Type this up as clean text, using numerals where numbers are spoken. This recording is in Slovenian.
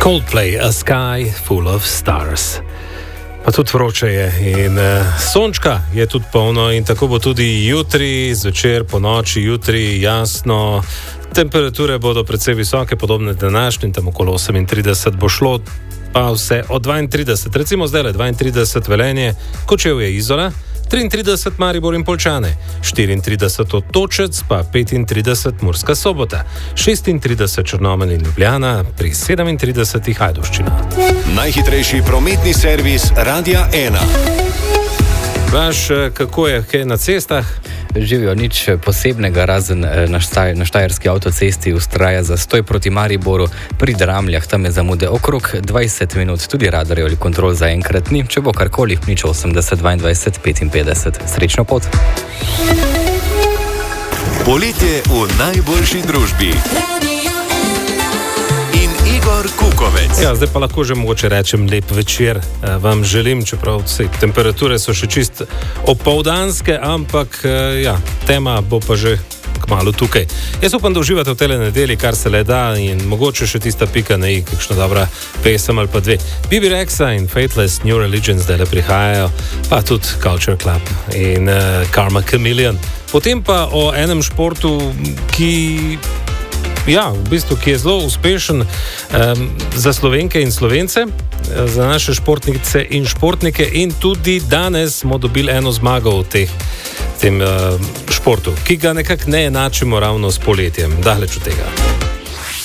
Coldplay, A Sky Full of Stars. Pa tudi vroče je in sončka je tudi polno in tako bo tudi jutri, zvečer, po noči, jutri jasno. Temperature bodo precej visoke, podobne današnjim, tam okolo 38 bo šlo, pa vse od 32, recimo zdaj le 32 Velenje, Kočevje, Izola, 33 Maribor in Poljčane, 34 Otočec, pa 35 Murska Sobota, 36 Črnomelj in Ljubljana, pri 37 Ajdovščina. Najhitrejši prometni servis Radia 1. Vaš, kako je kaj na cestah? Živijo nič posebnega, razen na štajerski avtocesti ustraja zastoj proti Mariboru, pri Dramljah tam je zamude okrog 20 minut, tudi radarjev ali kontrol zaenkrat ni, če bo karkoli, nič 80, 22, 55. Srečno pot! Poletje v najboljši družbi. Igor Kukovec. Ja, zdaj pa lahko že mogoče rečem lep večer vam želim, čeprav temperature so še čist opoldanske, ampak ja, tema bo pa že kmalu tukaj. Jaz upam, da uživate v tele nedeli, kar se le da in mogoče še tista pika na i, kakšna dobra pesem ali pa dve. Bibi Rexa in Fateless New Religion zdaj le prihajajo, pa tudi Culture Club in Karma Chameleon. Potem pa o enem športu, ki je zelo uspešen za Slovenke in Slovence, za naše športnice in športnike in tudi danes smo dobili eno zmago v tem športu, ki ga nekako ne enačimo ravno s poletjem, daleč od tega.